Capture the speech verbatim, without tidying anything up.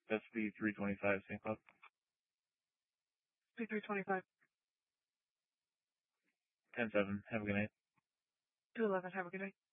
That's the three twenty-five Saint Club. P three twenty-five. ten seven. Have a good night. two eleven. Have a good night.